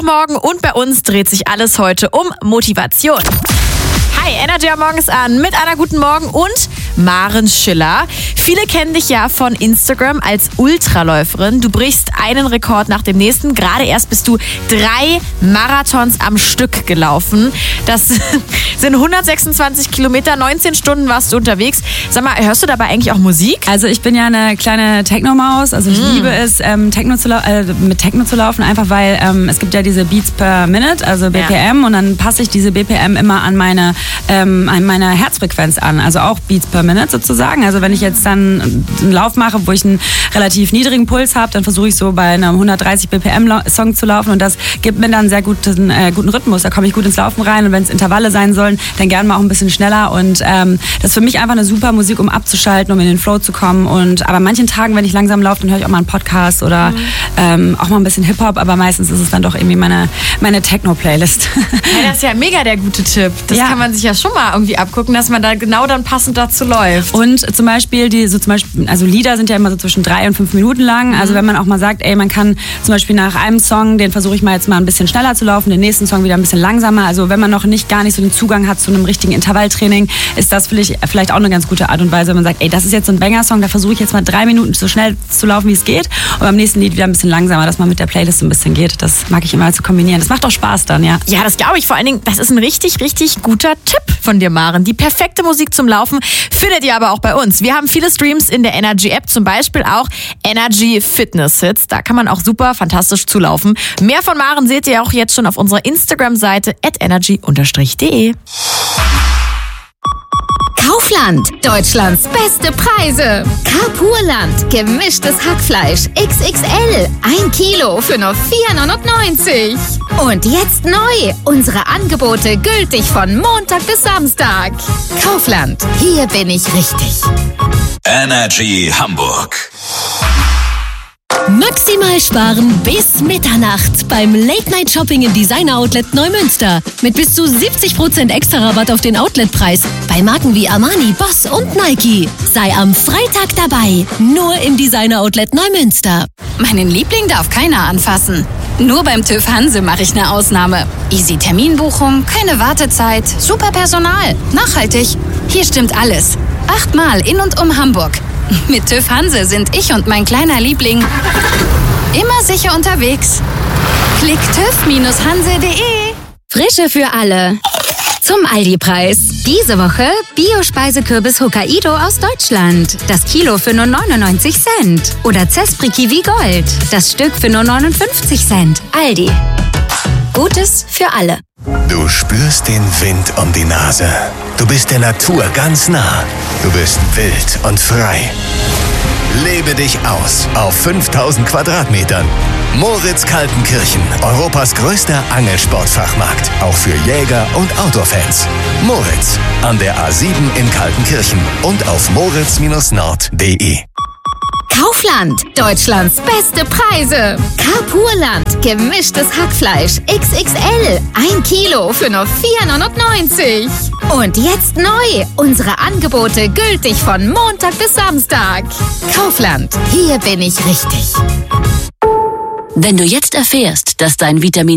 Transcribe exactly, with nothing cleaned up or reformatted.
Mittwochmorgen und bei uns dreht sich alles heute um Motivation. Hi, Energy am Morgens an mit einer guten Morgen und Maren Schiller. Viele kennen dich ja von Instagram als Ultraläuferin. Du brichst einen Rekord nach dem nächsten. Gerade erst bist du drei Marathons am Stück gelaufen. Das sind hundertsechsundzwanzig Kilometer, neunzehn Stunden warst du unterwegs. Sag mal, hörst du dabei eigentlich auch Musik? Also ich bin ja eine kleine Techno-Maus. Also ich mm. liebe es, ähm, Techno zu lau- äh, mit Techno zu laufen, einfach weil ähm, es gibt ja diese Beats per Minute, also B P M, ja. Und dann passe ich diese B P M immer an meine ähm, an meine Herzfrequenz an. Also auch Beats per Minute sozusagen. Also wenn ich jetzt dann einen Lauf mache, wo ich einen relativ niedrigen Puls habe, dann versuche ich so bei einem hundertdreißig B P M-Song zu laufen und das gibt mir dann einen sehr guten, äh, guten Rhythmus. Da komme ich gut ins Laufen rein und wenn es Intervalle sein sollen, dann gerne mal auch ein bisschen schneller und ähm, das ist für mich einfach eine super Musik, um abzuschalten, um in den Flow zu kommen und aber an manchen Tagen, wenn ich langsam laufe, dann höre ich auch mal einen Podcast oder mhm. ähm, auch mal ein bisschen Hip-Hop, aber meistens ist es dann doch irgendwie meine, meine Techno-Playlist. Ja, das ist ja mega der gute Tipp. Das ja. kann man sich ja schon mal irgendwie abgucken, dass man da genau dann passend dazu läuft. Und zum Beispiel, die so zum Beispiel, also Lieder sind ja immer so zwischen drei und fünf Minuten lang. Mhm. Also wenn man auch mal sagt, ey, man kann zum Beispiel nach einem Song, den versuche ich mal jetzt mal ein bisschen schneller zu laufen, den nächsten Song wieder ein bisschen langsamer. Also wenn man noch nicht gar nicht so den Zugang hat zu einem richtigen Intervalltraining, ist das vielleicht, vielleicht auch eine ganz gute Art und Weise, wenn man sagt, ey, das ist jetzt so ein Banger-Song, da versuche ich jetzt mal drei Minuten so schnell zu laufen, wie es geht. Und beim nächsten Lied wieder ein bisschen langsamer, dass man mit der Playlist so ein bisschen geht. Das mag ich immer zu kombinieren. Das macht auch Spaß dann, ja. Ja, das glaube ich. Vor allen Dingen, das ist ein richtig, richtig guter Tipp von dir, Maren. Die perfekte Musik zum Laufen findet ihr aber auch bei uns. Wir haben viele Streams in der Energy-App, zum Beispiel auch Energy Fitness Hits. Da kann man auch super fantastisch zulaufen. Mehr von Maren seht ihr auch jetzt schon auf unserer Instagram-Seite at energy dash de. Kaufland, Deutschlands beste Preise. Carpurland, gemischtes Hackfleisch X X L, ein Kilo für nur vier neunundneunzig. Und jetzt neu, unsere Angebote gültig von Montag bis Samstag. Kaufland, hier bin ich richtig. Energy Hamburg. Maximal sparen bis Mitternacht beim Late-Night-Shopping im Designer-Outlet Neumünster. Mit bis zu siebzig Prozent extra Rabatt auf den Outletpreis bei Marken wie Armani, Boss und Nike. Sei am Freitag dabei, nur im Designer-Outlet Neumünster. Meinen Liebling darf keiner anfassen. Nur beim TÜV Hanse mache ich eine Ausnahme. Easy Terminbuchung, keine Wartezeit, super Personal, nachhaltig. Hier stimmt alles. Achtmal in und um Hamburg. Mit TÜV Hanse sind ich und mein kleiner Liebling immer sicher unterwegs. Klick tüv hanse punkt de. Frische für alle. Zum Aldi-Preis. Diese Woche Bio-Speisekürbis Hokkaido aus Deutschland. Das Kilo für nur neunundneunzig Cent. Oder Zespri Kiwi Gold. Das Stück für nur neunundfünfzig Cent. Aldi. Gutes für alle. Du spürst den Wind um die Nase. Du bist der Natur ganz nah. Du bist wild und frei. Lebe dich aus auf fünftausend Quadratmetern. Moritz Kaltenkirchen, Europas größter Angelsportfachmarkt. Auch für Jäger und Outdoor-Fans. Moritz, an der A sieben in Kaltenkirchen und auf moritz nord punkt de. Kaufland, Deutschlands beste Preise. Carpurland, gemischtes Hackfleisch X X L, ein Kilo für nur vier neunundneunzig. Und jetzt neu, unsere Angebote gültig von Montag bis Samstag. Kaufland, hier bin ich richtig. Wenn du jetzt erfährst, dass dein Vitamin